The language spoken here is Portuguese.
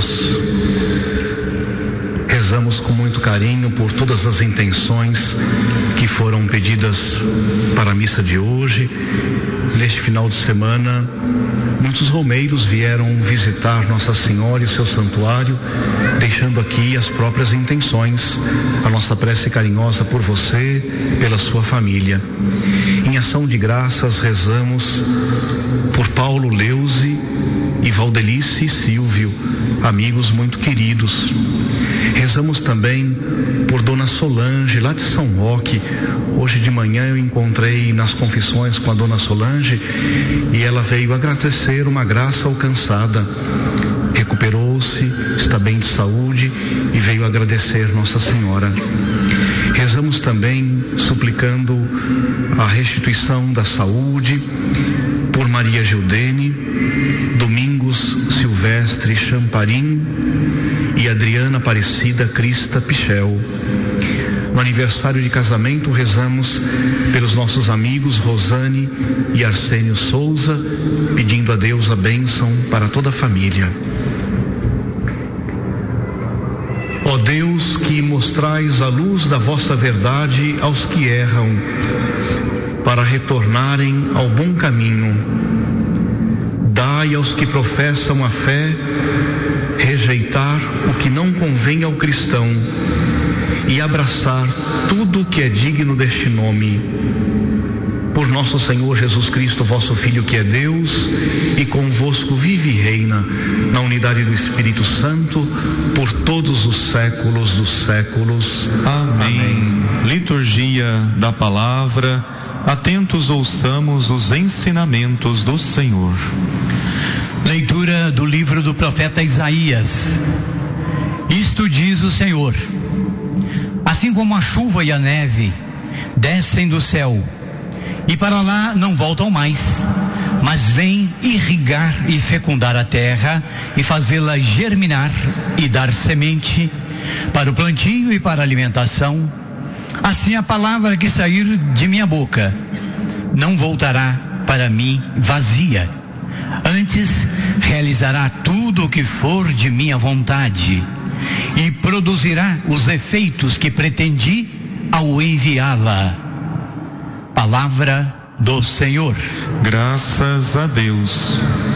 Deus. Rezamos com muito carinho por todas as intenções que foram pedidas para a missa de hoje. Neste final de semana, muitos romeiros vieram visitar Nossa Senhora e seu santuário, deixando aqui as próprias intenções. A nossa prece carinhosa por você, pela sua família. Em ação de graças, rezamos por Paulo Leuze e Valdelice e Silvio, amigos muito queridos. Rezamos também por Dona Solange, lá de São Roque. Hoje de manhã eu encontrei nas confissões com a Dona Solange e ela veio agradecer uma graça alcançada. Recuperou-se, está bem de saúde e veio agradecer Nossa Senhora. Rezamos também suplicando a restituição da saúde por Maria Gildene, Domingos Silvestre Champarim e Adriana Aparecida Crista Pichel. No aniversário de casamento, rezamos pelos nossos amigos Rosane e Arsênio Souza, pedindo a Deus a bênção para toda a família. Ó Deus, que mostrais a luz da vossa verdade aos que erram, para retornarem ao bom caminho, dai aos que professam a fé rejeitar o que não convém ao cristão e abraçar tudo o que é digno deste nome. Por nosso Senhor Jesus Cristo, vosso Filho, que é Deus, e convosco vive e reina, na unidade do Espírito Santo, por todos os séculos dos séculos. Amém. Amém. Liturgia da Palavra, atentos ouçamos os ensinamentos do Senhor. Leitura do livro do profeta Isaías. Isto diz o Senhor: assim como a chuva e a neve descem do céu e para lá não voltam mais, mas vêm irrigar e fecundar a terra e fazê-la germinar e dar semente para o plantio e para a alimentação, assim a palavra que sair de minha boca não voltará para mim vazia, antes realizará tudo o que for de minha vontade e produzirá os efeitos que pretendi ao enviá-la. Palavra do Senhor. Graças a Deus.